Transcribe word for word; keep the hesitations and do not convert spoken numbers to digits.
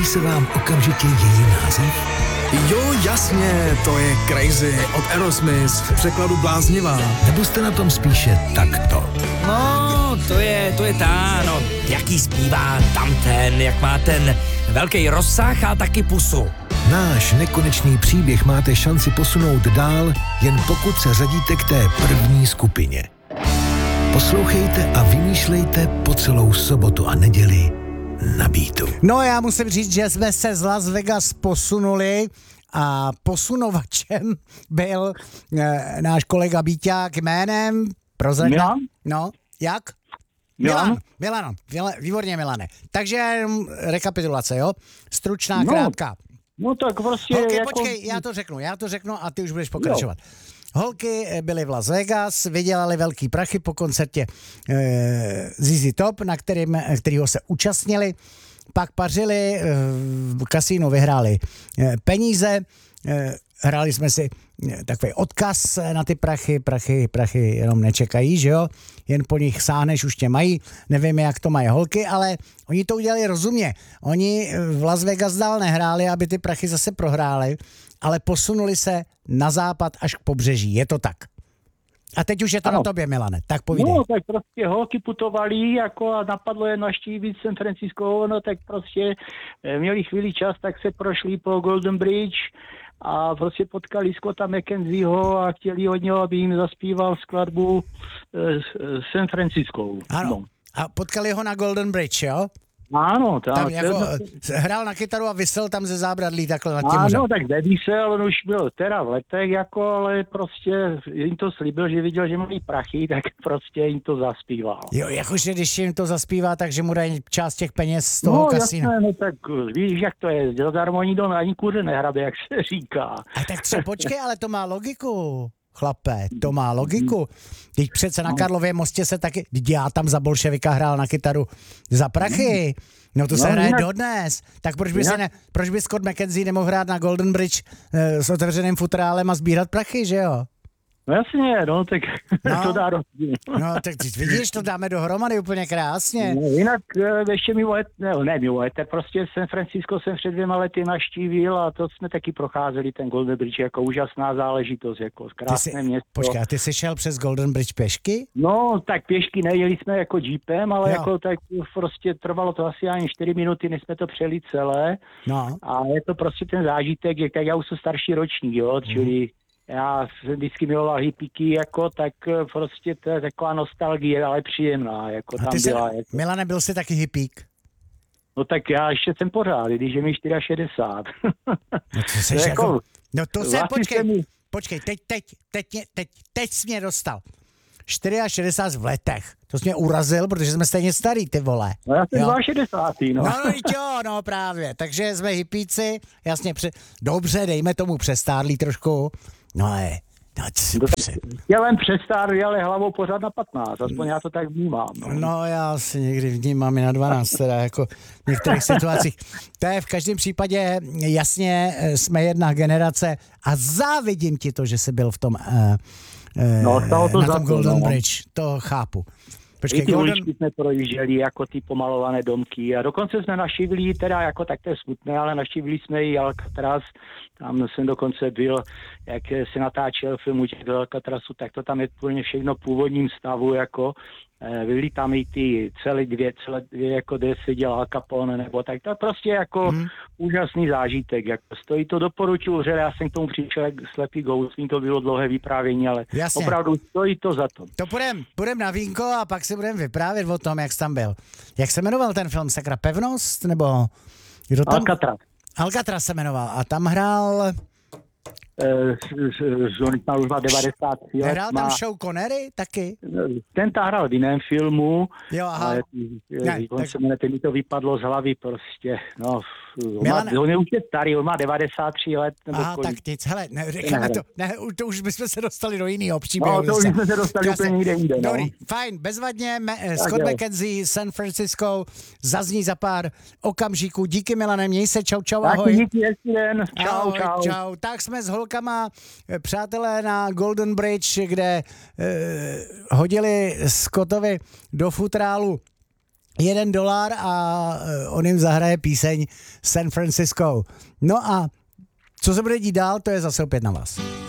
Líbí se vám okamžitě její název? Jo, jasně, to je Crazy od Aerosmith, v překladu bláznivá. Nebo jste na tom spíše takto? No, to je, to je ta, no, jaký zpívá tamten, jak má ten velký rozsah a taky pusu. Náš nekonečný příběh máte šanci posunout dál, jen pokud se řadíte k té první skupině. Poslouchejte a vymýšlejte po celou sobotu a neděli na Beatu. No, já musím říct, že jsme se z Las Vegas posunuli a posunovačem byl e, náš kolega Bíťák jménem prozradí. Milan? No, jak? Milan? Milano, Milano, výborně Milane. Takže rekapitulace, jo? Stručná, No. krátká. No tak prostě Holky, jako... počkej, já to řeknu, já to řeknu a ty už budeš pokračovat. Jo. Holky byly v Las Vegas, vydělali velký prachy po koncertě e, Z Z Top, na kterým, kterýho se účastnili. Pak pařili, e, v kasínu vyhráli e, peníze, e, hráli jsme si e, takový odkaz na ty prachy, prachy, prachy jenom nečekají, že jo? Jen po nich sáhneš, už tě mají, nevím, jak to mají holky, ale oni to udělali rozumně. Oni v Las Vegas dál nehráli, aby ty prachy zase prohráli, ale posunuli se na západ až k pobřeží, je to tak. A teď už je to ano. Na tobě, Milane, tak povídej. No, tak prostě holky putovali jako a napadlo je naštívit San Francisco, no tak prostě měli chvíli čas, tak se prošli po Golden Bridge a prostě potkali Scotta McKenzieho a chtěli od něho, aby jim zaspíval skladbu e, San Francisco. Ano, no. A potkali ho na Golden Bridge, jo? Ano, tam, tam jako, to... hrál na kytaru a vysel tam ze zábradlí takhle nad tím Ano, mořem. tak nevysel, on už byl teda v letech, jako, ale prostě jim to slíbil, že viděl, že mají prachy, tak prostě jim to zaspíval. Jo, jakože když jim to zaspívá, takže mu dají část těch peněz z toho no, kasína. Jasné, no tak víš, jak to je, zadarmo nikdo ani kůře nehrabe, jak se říká. A tak třeba počkej, ale to má logiku. Chlape, to má logiku. Teď přece na Karlově mostě se taky, teď já tam za bolševika hrál na kytaru za prachy. No to se no, hraje jinak, dodnes. Tak proč by, se ne, proč by Scott McKenzie nemohl hrát na Golden Bridge e, s otevřeným futrálem a sbírat prachy, že jo? No jasně, no tak no, to dá rozdíl. No tak vidíš, to dáme dohromady úplně krásně. No, jinak ještě mimo et, ne, ne mimo et, prostě San Francisco jsem před dvěma lety navštívil a to jsme taky procházeli, ten Golden Bridge, jako úžasná záležitost, jako krásné jsi, město. Počkej, a ty jsi šel přes Golden Bridge pěšky? No, tak pěšky nejeli jsme jako jeepem, ale jo. jako tak prostě trvalo to asi ani čtyři minuty, než jsme to přeli celé. No. A je to prostě ten zážitek, jak já už jsem starší ročník, jo, čili mm. já jsem vždycky miloval hippíky, jako, tak prostě to je taková nostalgie, ale příjemná, jako a tam ty byla. Se, jako. Milane, byl jsi taky hippík? No tak já ještě jsem pořád, když je mi šedesát čtyři. No to seš to jako, jako, no to se, vlastně počkej, mi... počkej, teď, teď, teď, teď, teď, teď jsi mě dostal. šedesát čtyři v letech. To jsi mě urazil, protože jsme stejně starý, ty vole. No já jsem šedesát dva. No. No, no, jo, no právě. Takže jsme hippíci, jasně, pře- dobře, dejme tomu přestárlý trošku. No ale, no co pře- Já jen přestárlý, ale hlavou pořád na patnáct, aspoň já to tak vnímám. No, no já si někdy vnímám i na dvanáct, teda jako v některých situacích. To je v každém případě jasně, jsme jedna generace a závidím ti to, že jsi byl v tom... Uh, No, to na tom to, Golden no. Bridge, to chápu. Počkej, I ty Golden... uličky jsme projížděli, jako ty pomalované domky a dokonce jsme navštívili, teda jako tak to je smutné, ale navštívili jsme i Alcatraz, tam jsem dokonce byl, jak se natáčel film Útěk do Alcatrazu, tak to tam je úplně všechno v původním stavu, jako byly tam i ty celé dvě, celé dvě, jako kde seděl Al Capone, nebo tak, to prostě jako hmm. úžasný zážitek, jako stojí to, doporučuji, že já jsem k tomu přišel jak slepý ghost, to bylo dlouhé vyprávění, ale jasně. Opravdu stojí to za to. To půjdem, půjdem na vínko a pak si budeme vyprávět o tom, jak jsi tam byl. Jak se jmenoval ten film, sakra, Pevnost, nebo kdo tam? Alcatraz. Alcatraz se jmenoval a tam hrál... On už má devadesát tři let. Hrál tam Sean Connery taky? Ten ta hrál v jiném filmu. Jo, aha. Ale ne, on tak... se jmenuje, ten mi to vypadlo z hlavy prostě. No, Milane... má, on je už je starý, on má devadesát tři let. Nebo aha, kolik. tak nic, hele, ne, říkáme to, ne, to už bychom se dostali do jiného příběhu. No, to už jsme se dostali úplně někde jinde. No. Dobrý, fajn, bezvadně, me, Scott jo. McKenzie, San Francisco, zazní za pár okamžiků. Díky, Milane, měj se, čau, čau, ahoj. Tak díky, hezký den, čau, ahoj, čau. čau. Tak jsme s holkama, přátelé, na Golden Bridge, kde eh, hodili Scottovi do futrálu jeden dolar a on jim zahraje píseň San Francisco. No a co se bude dít dál, to je zase opět na vás.